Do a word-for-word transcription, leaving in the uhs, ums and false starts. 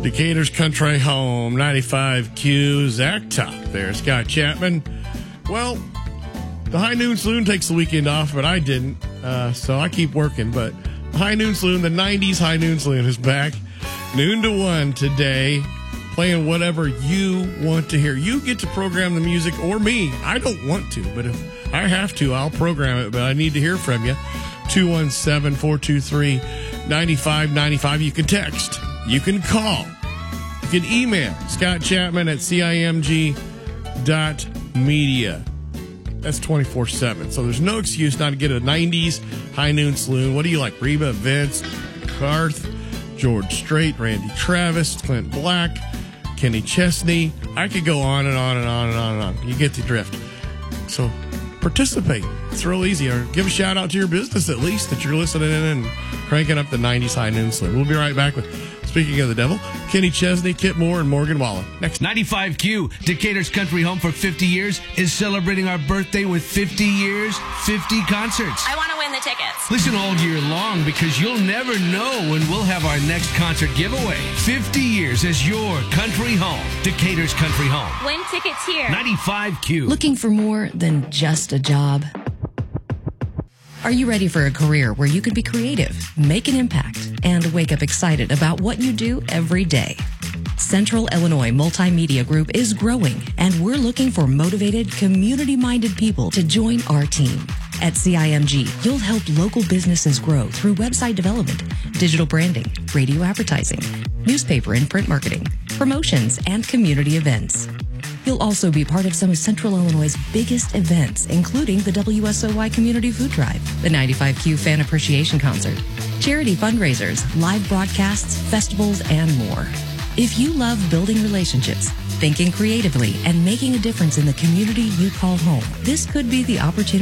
Decatur's Country Home, ninety-five Q, Zach Top there, Scott Chapman. Well, the High Noon Saloon takes the weekend off, but I didn't, uh, so I keep working. But the High Noon Saloon, the nineties High Noon Saloon is back, noon to one today, playing whatever you want to hear. You get to program the music, or me. I don't want to, but if I have to, I'll program it, but I need to hear from you. two one seven, four two three, nine five nine five. You can text. You can call. You can email Scott Chapman at C I M G dot media. That's twenty-four seven. So there's no excuse not to get a nineties High Noon Saloon. What do you like? Reba, Vince, Carth, George Strait, Randy Travis, Clint Black, Kenny Chesney. I could go on and on and on and on and on. You get the drift. So participate. It's real easy. Or give a shout out to your business at least that you're listening in and cranking up the nineties High Noon Saloon. We'll be right back with, speaking of the devil, Kenny Chesney, Kit Moore, and Morgan Wallen. Next. ninety-five Q, Decatur's Country Home for fifty years, is celebrating our birthday with fifty years, fifty concerts. I want to win the tickets. Listen all year long because you'll never know when we'll have our next concert giveaway. fifty years as your country home. Decatur's Country Home. Win tickets here. ninety-five Q. Looking for more than just a job? Are you ready for a career where you can be creative, make an impact, and wake up excited about what you do every day? Central Illinois Multimedia Group is growing, and we're looking for motivated, community-minded people to join our team. At C I M G, you'll help local businesses grow through website development, digital branding, radio advertising, newspaper and print marketing, promotions, and community events. You'll also be part of some of Central Illinois' biggest events, including the W S O Y Community Food Drive, the ninety-five Q Fan Appreciation Concert, charity fundraisers, live broadcasts, festivals, and more. If you love building relationships, thinking creatively, and making a difference in the community you call home, this could be the opportunity